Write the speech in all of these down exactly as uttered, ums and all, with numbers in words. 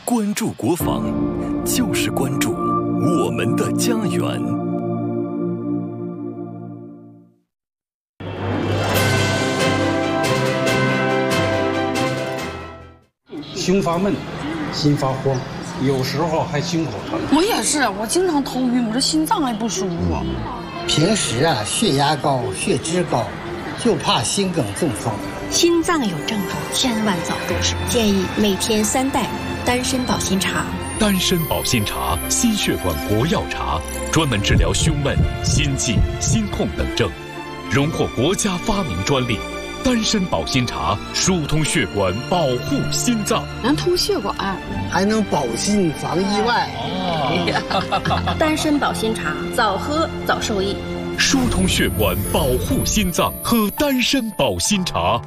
关注国防，就是关注我们的家园。 胸发闷，心发慌，有时候还心口疼。 我也是，我经常头晕，我这心脏还不舒服。 平时啊，血压高，血脂高，就怕心梗中风。 心脏有症状，千万早入手。建议每天三袋丹参保心茶。 丹参保心茶，心血管国药茶，专门治疗胸闷、心悸、心痛等症，荣获国家发明专利。丹参保心茶疏通血管，保护心脏， 能通血管， 还能保心防意外。 哦、丹参保心茶，早喝早受益。 疏通血管，保护心脏，喝丹参保心茶。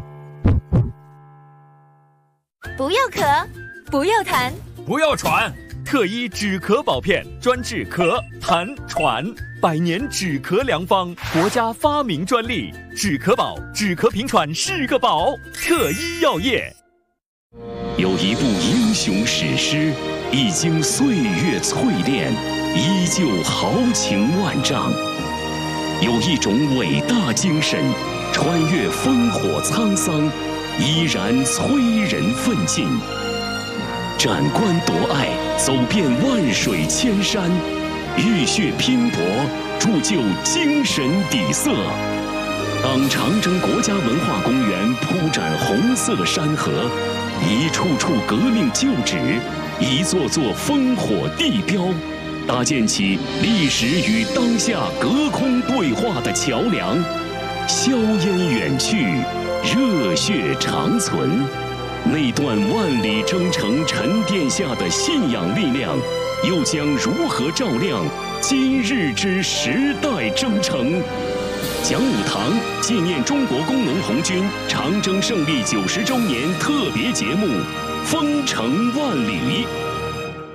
不要咳，不要痰， 不要喘。特医止咳宝片，专治咳、痰、喘，百年止咳良方，国家发明专利。止咳宝，止咳平喘是个宝。特医药业。 有一部英雄史诗，已经岁月淬炼，依旧豪情万丈。有一种伟大精神，穿越烽火沧桑，依然催人奋进。斩关夺爱，走遍万水千山，浴血拼搏，铸就精神底色。当长征国家文化公园铺展红色山河，一处处革命旧址，一座座烽火地标，搭建起历史与当下隔空对话的桥梁。硝烟远去，热血长存。那段万里征程沉淀下的信仰力量，又将如何照亮今日之时代征程？讲武堂纪念中国工农红军长征胜利九十周年特别节目《封城万里》。